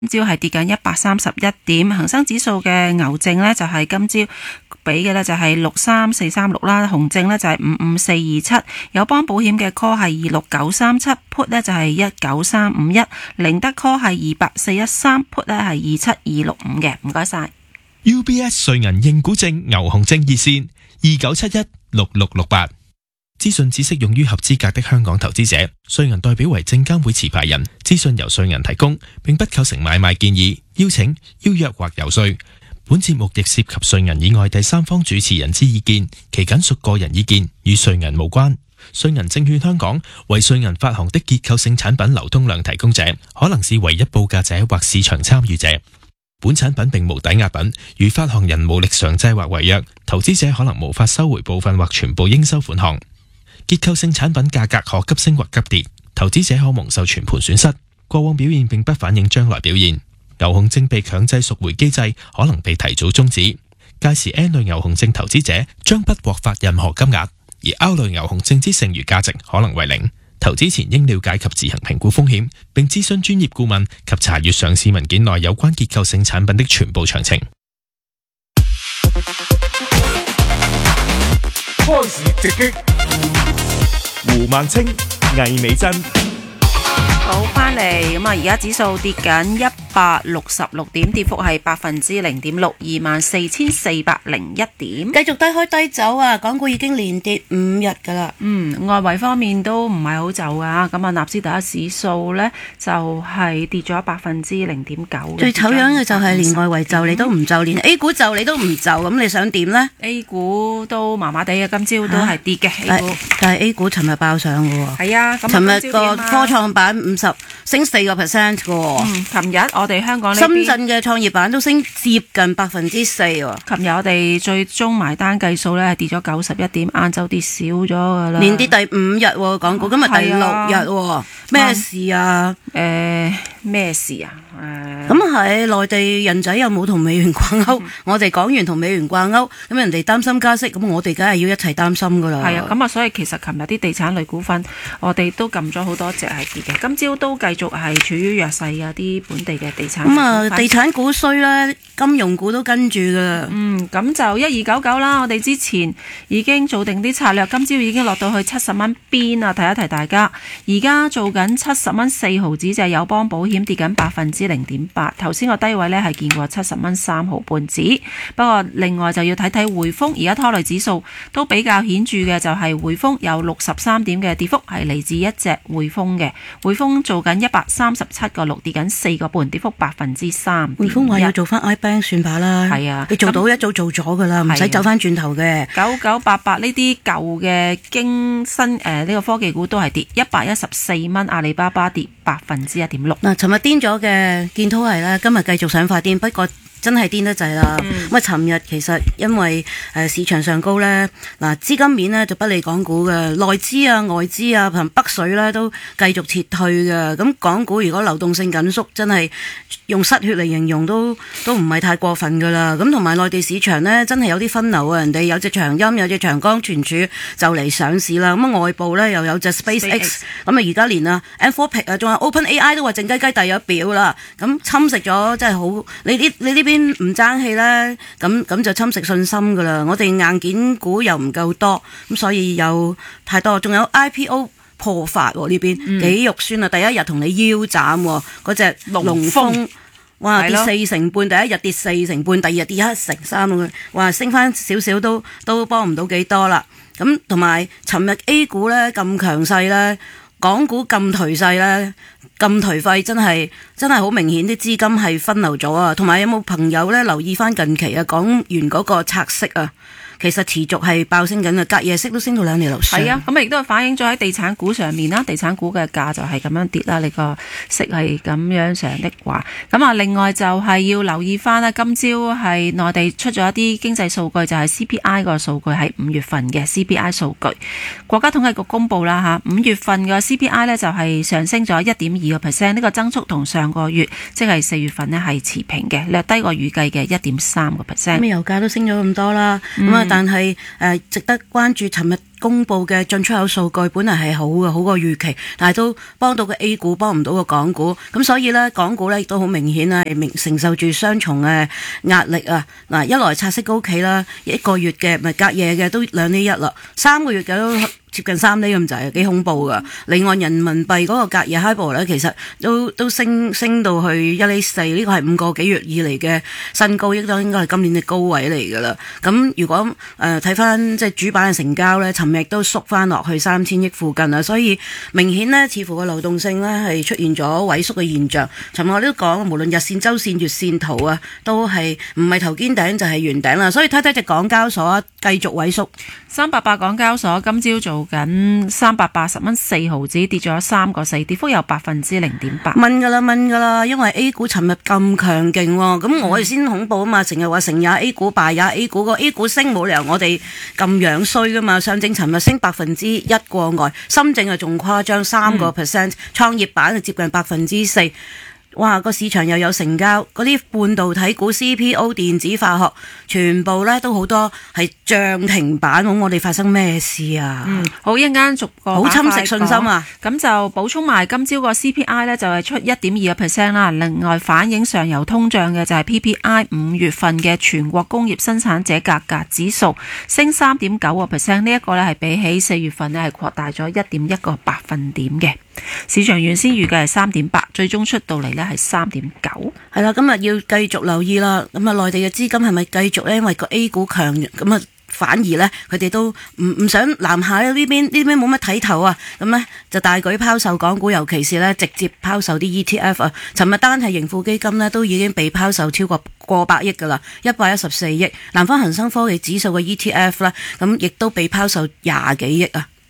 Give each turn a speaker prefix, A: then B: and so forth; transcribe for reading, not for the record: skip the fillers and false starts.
A: 今朝係跌緊131點，恒生指數嘅牛證呢，就係今朝俾嘅呢就係63436啦，紅證呢就係55427，友邦保險嘅 call 係26937 ，put 呢就係19351，寧德 call 係28413 ，put 呢係27265嘅。唔該晒。
B: UBS 瑞銀認股證牛熊證熱線29716668。資訊只適用於合資格的香港投資者。瑞銀代表為證監會持牌人，資訊由瑞銀提供，並不構成買賣建議、邀請、邀約或遊說。本節目亦涉及瑞銀以外第三方主持人之意見，其僅屬個人意見，與瑞銀無關。瑞銀證券香港為瑞銀發行的結構性產品流通量提供者，可能是唯一報價者或市場參與者。本產品並無抵押品，如發行人無力償債或違約，投資者可能無法收回部分或全部應收款項。結構性產品價格可急升或急跌，投資者可蒙受全盤損失。過往表現並不反映將來表現。牛熊證被強制贖回機制可能被提早終止，屆時 N 類牛熊證投資者將不獲發任何金額，而 R 類牛熊證之剩餘價值可能為零。投資前應了解及自行評估風險，並諮詢專業顧問及查閱上市文件內有關結構性產品的全部詳情。
C: 開市直擊，胡孟青、魏美珍。
A: 好，翻嚟咁啊！而家指數跌緊166點，跌幅係0.6%，24,401點。
D: 繼續低開低走啊！港股已經連跌5日㗎啦。
A: 外圍方面都唔係好走啊。咁啊，納斯達克指數呢就係跌咗0.9%。
D: 最醜樣嘅就係連外圍就你都唔就，連 A 股就你都唔就，咁你想點呢？
A: A 股都麻麻地嘅，今朝都係跌嘅。A 股
D: 但係 A 股尋日爆上嘅喎。係啊，尋日個科創板50升4%嘅喎。
A: 琴日我哋香港呢
D: 邊深圳嘅創業板都升接近4%喎。
A: 琴日我哋最終埋單計數咧係跌咗91點，晏晝跌少咗㗎啦。
D: 連跌第5日喎，港股今日第6日喎，咩事啊？
A: 咩事啊？
D: 咁係內地人仔又冇同美元掛鈎，我哋港元同美元掛鈎，咁人哋擔心加息，咁我哋梗係要一齊擔心噶啦。
A: 係啊，咁啊，所以其實琴日啲地產類股份，我哋都撳咗好多隻係跌嘅。今朝都繼續係處於弱勢嘅啲本地嘅地產。
D: 咁啊，地產股衰咧，金融股都跟住噶。
A: 咁就1299啦。我哋之前已經做定啲策略，今朝已經落到去70蚊邊啊！提一提大家，而家做緊70蚊4毫子，就係友邦保險跌緊0.8%。頭先個低位呢係見過70蚊3毫半子。不過另外就要睇睇匯豐，而家拖累指數都比較顯著嘅就係匯豐有63點嘅跌幅，係嚟自一隻匯豐嘅。匯豐做緊137.6，跌緊4個半，跌幅3%。
D: 匯豐話要做翻 iBank 算吧啦。係啊，你做到一早做咗噶啦，唔使走翻轉頭嘅。
A: 9988呢啲舊嘅經新呢個科技股都係跌114蚊，阿里巴巴跌1.6%。
D: 嗱，尋日癲咗嘅建滔係啦，今日繼續上快癲，不過真係癲得滯啦。咁啊，尋日其實因為市場上高咧，嗱資金面咧就不利港股嘅，內資啊、外資啊同北水咧都繼續撤退嘅。咁港股如果流動性緊縮，真係用失血嚟形容都唔係太過分噶啦。咁同埋內地市場咧真係有啲分流啊，人哋有隻長鑫，有隻長江存儲就嚟上市啦。咁啊外部咧又有隻 SpaceX， 咁啊而家連啊 Anthropic 啊仲有 OpenAI 都話靜雞雞遞咗表啦。咁侵蝕咗真係好，你呢邊唔爭氣咧，咁就侵蝕信心噶啦。我哋硬件股又唔夠多，咁所以有太多，仲有 IPO 破發呢邊幾肉酸啊！第一日同你腰斬嗰隻龍豐，哇跌4成半，第一日跌4成半，第二日跌1.3%咁，哇升翻少少都幫唔到幾多啦。咁同埋尋日 A 股咧咁強勢咧，港股咁頹勢咧。咁頹廢真係好明顯，啲資金係分流咗啊！同埋有冇朋友咧留意翻近期啊？講完嗰個拆息啊，其實持續係爆升緊嘅，隔夜息都升到2厘樓上。係啊，
A: 咁亦都係反映咗喺地產股上面啦。地產股嘅價就係咁樣跌啦，你個息係咁樣上的話，咁啊，另外就係要留意翻啦。今朝係內地出咗一啲經濟數據，就係 CPI 個數據係5月份嘅 CPI 數據，國家統計局公布啦嚇，5月份嘅 CPI 呢就係上升咗1.2%，呢個增速同上個月即係4月份呢係持平嘅，略低過預計嘅1.3%。
D: 咁油價都升咗咁多啦，咁啊但係值得關注，尋日公布嘅進出口數據本嚟係好嘅，好過預期，但係都幫到個 A 股，幫唔到個港股。咁所以呢，港股呢亦都好明顯啊，承受住雙重嘅壓力啊。嗱，一來拆息高企啦，一個月嘅咪隔夜嘅都2.1%啦，3個月嘅都接近3厘咁滯，幾恐怖噶。另外人民幣嗰個隔夜 HIBOR 咧，其實都升到去1.4厘，呢個係5個幾月以嚟嘅新高，亦都應該係今年嘅高位嚟噶啦。咁如果睇翻即係主板嘅成交咧，尋日亦都縮翻落去3000億附近啦，所以明顯呢，似乎個流動性咧係出現咗萎縮嘅現象。尋日我都講，無論日線、週線、月線圖啊，都係唔係頭肩頂就係圓頂啦。所以睇睇隻港交所啊，繼續萎縮。
A: 388港交所今朝做緊380.4毫子，跌咗3個4，跌幅有0.8%。
D: 問噶啦，因為 A 股尋日咁強勁喎，咁我哋先恐怖啊嘛！成日話成也 A 股，敗也 A 股，個 A 股升冇理由我哋咁樣衰噶嘛。上證尋日升1%過外，深證啊仲誇張3%，創業板就接近4%。哇！個市場又有成交，嗰啲半導體股、CPO、電子化學，全部咧都好多係漲停板。咁我哋發生咩事啊？
A: 好，一陣間逐個
D: 好侵蝕信心啊！
A: 咁就補充埋今朝個 CPI 咧，就係出1.2%啦。另外反映上游通脹嘅就係 PPI 5月份嘅全國工業生產者價格指數升3.9%，呢一個咧係比起4月份咧係擴大咗1.1個百分點嘅。市場原先預計係3.8，最終出到嚟呢係3.9。係啦，
D: 今日要繼續留意啦。咁啊，內地嘅資金係咪繼續呢？因為個 A 股強，咁啊反而呢，佢哋都唔想南下呢邊冇乜睇頭啊。咁呢，就大舉拋售港股，尤其是呢直接拋售啲 ETF 啊。尋日單係盈富基金呢，都已經被拋售超過過百億噶啦，114億。南方恒生科技指數嘅 ETF 呢，咁亦都被拋售20幾億啊。